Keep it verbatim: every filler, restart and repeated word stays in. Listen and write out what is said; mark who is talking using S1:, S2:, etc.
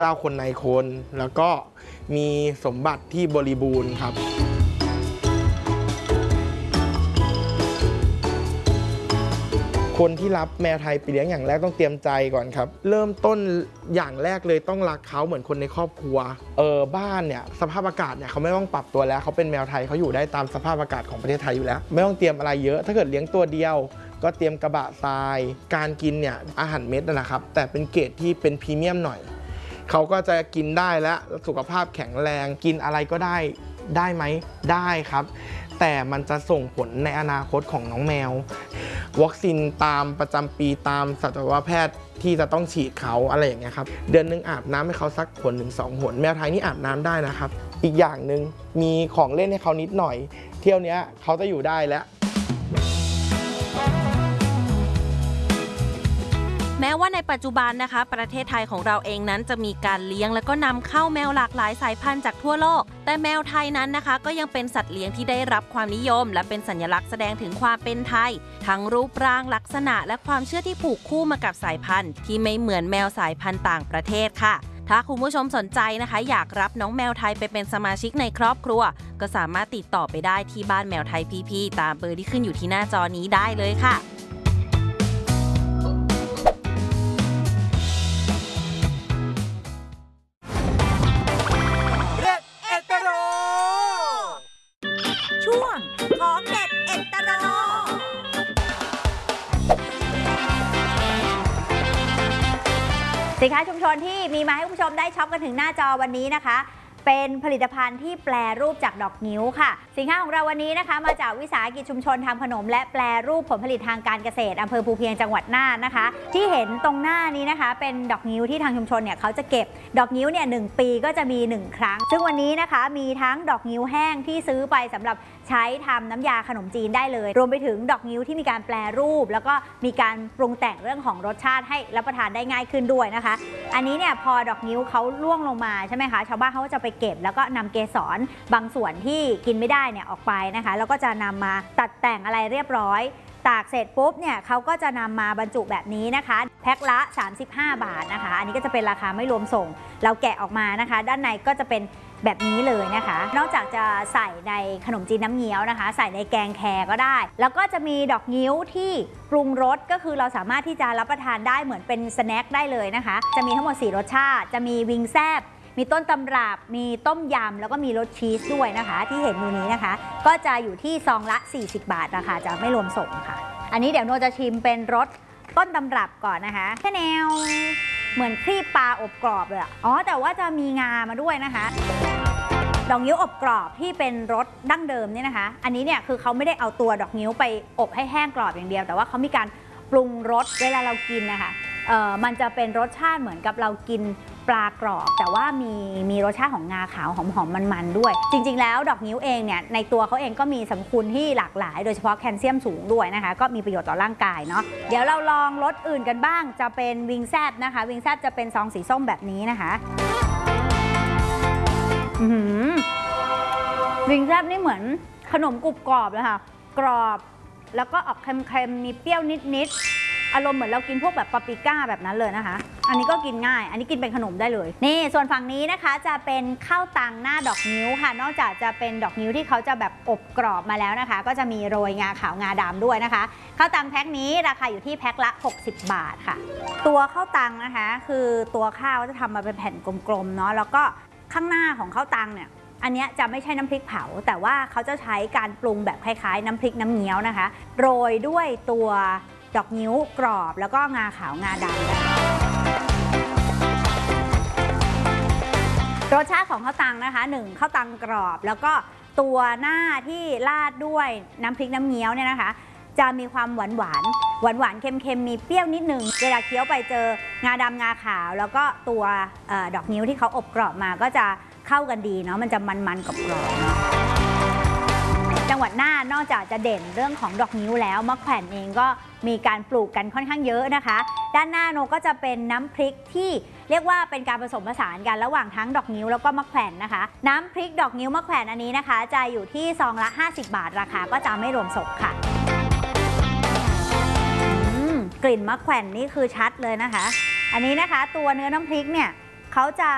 S1: เจ้าคนในคนแล้วก็มีสมบัติที่บริบูรณ์ครับคนที่รับแมวไทยไปเลี้ยงอย่างแรกต้องเตรียมใจก่อนครับเริ่มต้นอย่างแรกเลยต้องรักเขาเหมือนคนในครอบครัวเออบ้านเนี่ยสภาพอากาศเนี่ยเขาไม่ต้องปรับตัวแล้วเขาเป็นแมวไทยเขาอยู่ได้ตามสภาพอากาศของประเทศไทยอยู่แล้วไม่ต้องเตรียมอะไรเยอะถ้าเกิดเลี้ยงตัวเดียวก็เตรียมกระบะทรายการกินเนี่ยอาหารเม็ดนะครับแต่เป็นเกรดที่เป็นพรีเมียมหน่อยเขาก็จะกินได้และสุขภาพแข็งแรงกินอะไรก็ได้ได้ไหมได้ครับแต่มันจะส่งผลในอนาคตของน้องแมววัคซีนตามประจำปีตามสัตวแพทย์ที่จะต้องฉีดเขาอะไรอย่างเงี้ยครับเดือนนึงอาบน้ำให้เขาสักหนถึงสองหนแมวไทยนี่อาบน้ำได้นะครับอีกอย่างหนึ่งมีของเล่นให้เขานิดหน่อยเที่ยวนี้เขาจะอยู่ได้แล้ว
S2: แม้ว่าในปัจจุบันนะคะประเทศไทยของเราเองนั้นจะมีการเลี้ยงและก็นำเข้าแมวหลากหลายสายพันธุ์จากทั่วโลกแต่แมวไทยนั้นนะคะก็ยังเป็นสัตว์เลี้ยงที่ได้รับความนิยมและเป็นสัญลักษณ์แสดงถึงความเป็นไทยทั้งรูปร่างลักษณะและความเชื่อที่ผูกคู่มากับสายพันธุ์ที่ไม่เหมือนแมวสายพันธุ์ต่างประเทศค่ะถ้าคุณผู้ชมสนใจนะคะอยากรับน้องแมวไทยไปเป็นสมาชิกในครอบครัวก็สามารถติดต่อไปได้ที่บ้านแมวไทยพีพีตามเบอร์ที่ขึ้นอยู่ที่หน้าจอนี้ได้เลยค่ะ
S3: ช่วงของเด็ดเอ็ดตโรสินค้าชุมชนที่มีมาให้คุณผู้ชมได้ช็อปกันถึงหน้าจอวันนี้นะคะเป็นผลิตภัณฑ์ที่แปรรูปจากดอกงิ้วค่ะสินค้าของเราวันนี้นะคะมาจากวิสาหกิจชุมชนทำขนมและแปรรูปผลผลิตทางการเกษตรอำเภอภูเพียงจังหวัดน่านนะคะที่เห็นตรงหน้านี้นะคะเป็นดอกงิ้วที่ทางชุมชนเนี่ยเขาจะเก็บดอกงิ้วเนี่ยหนึ่งปีก็จะมีหนึ่งครั้งซึ่งวันนี้นะคะมีทั้งดอกงิ้วแห้งที่ซื้อไปสำหรับใช้ทำน้ำยาขนมจีนได้เลยรวมไปถึงดอกงิ้วที่มีการแปรรูปแล้วก็มีการปรุงแต่งเรื่องของรสชาติให้รับประทานได้ง่ายขึ้นด้วยนะคะอันนี้เนี่ยพอดอกงิ้วเขาล่วงลงมาใช่ไหมคะชาวบ้านเขาก็จะไปเก็บแล้วก็นำเกสรบางส่วนที่กินไม่ได้เนี่ยออกไปนะคะแล้วก็จะนำมาตัดแต่งอะไรเรียบร้อยตากเสร็จปุ๊บเนี่ยเขาก็จะนำมาบรรจุแบบนี้นะคะแพ็คละสามสิบห้าบาทนะคะอันนี้ก็จะเป็นราคาไม่รวมส่งเราแกะออกมานะคะด้านในก็จะเป็นแบบนี้เลยนะคะนอกจากจะใส่ในขนมจีนน้ำเงี้ยวนะคะใส่ในแกงแคก็ได้แล้วก็จะมีดอกงิ้วที่ปรุงรสก็คือเราสามารถที่จะรับประทานได้เหมือนเป็นสแน็คได้เลยนะคะจะมีทั้งหมดสี่รสชาติจะมีวิงแซบมีต้นตำรับมีต้มยำแล้วก็มีรสชีสด้วยนะคะที่เห็นอยู่นี้นะคะก็จะอยู่ที่ซองละสี่สิบบาทราคาจะไม่รวมส่งค่ะอันนี้เดี๋ยวโนจะชิมเป็นรสต้นตำรับก่อนนะคะแค่แนวเหมือนครีบปลาอบกรอบเลยอ๋อแต่ว่าจะมีงามาด้วยนะคะดอกงิ้วอบกรอบที่เป็นรสดั้งเดิมเนี่ยนะคะอันนี้เนี่ยคือเขาไม่ได้เอาตัวดอกงิ้วไปอบให้แห้งกรอบอย่างเดียวแต่ว่าเขามีการปรุงรสเวลาเรากินนะคะเอ่อมันจะเป็นรสชาติเหมือนกับเรากินปลากรอบแต่ว่ามีมีรสชาติของงาขาวหอมๆมันๆด้วยจริงๆแล้วดอกงิ้วเองเนี่ยในตัวเขาเองก็มีสรรพคุณที่หลากหลายโดยเฉพาะแคลเซียมสูงด้วยนะคะก็มีประโยชน์ต่อร่างกายเนาะเดี๋ยวเราลองรสอื่นกันบ้างจะเป็นวิงแซบนะคะวิงแซบจะเป็นซองสีส้มแบบนี้นะคะอือวิงแซบนี่เหมือนขนมกรุบกรอบเลยค่ะกรอบแล้วก็ออกเค็มๆมีเปรี้ยวนิดๆอารมณ์เหมือนเรากินพวกแบบปาปริก้าแบบนั้นเลยนะคะอันนี้ก็กินง่ายอันนี้กินเป็นขนมได้เลยนี่ส่วนฝั่งนี้นะคะจะเป็นข้าวตังหน้าดอกงิ้วค่ะนอกจากจะเป็นดอกงิ้วที่เขาจะแบบอบกรอบมาแล้วนะคะก็จะมีโรยงาขาวงาดำด้วยนะคะข้าวตังแพ็คนี้ราคาอยู่ที่แพ็คละหกสิบบาทค่ะตัวข้าวตังนะคะคือตัวข้าวจะทำมาเป็นแผ่นกลมๆเนาะแล้วก็ข้างหน้าของข้าวตังเนี่ยอันนี้จะไม่ใช่น้ำพริกเผาแต่ว่าเขาจะใช้การปรุงแบบคล้ายๆน้ำพริกน้ำเงี้ยวนะคะโรยด้วยตัวดอกงิ้วกรอบแล้วก็งาขาวงาดำรสชาติของข้าวตังนะคะหนึ่งข้าวตังกรอบแล้วก็ตัวหน้าที่ราดด้วยน้ำพริกน้ำเงี้ยวเนี่ยนะคะจะมีความหวานหวานหวานหวานเค็มๆมีเปรี้ยวนิดนึงเวลาเคี้ยวไปเจองาดำงาขาวแล้วก็ตัวดอกงิ้วที่เขาอบกรอบมาก็จะเข้ากันดีเนาะมันจะมันๆกับกรอบจังหวัดน่านนอกจากจะเด่นเรื่องของดอกงิ้วแล้วมะแขวนเองก็มีการปลูกกันค่อนข้างเยอะนะคะด้านหน้าโนก็จะเป็นน้ำพริกที่เรียกว่าเป็นการผสมผสานกันระหว่างทั้งดอกงิ้วแล้วก็มะแขวนนะคะน้ำพริกดอกงิ้วมะแขวนอันนี้นะคะจะอยู่ที่ซองละห้าสิบบาทราคาก็จะไม่รวมส่งค่ะกลิ่นมะแขวนนี่คือชัดเลยนะคะอันนี้นะคะตัวเนื้อน้ำพริกเนี่ยเขาจะ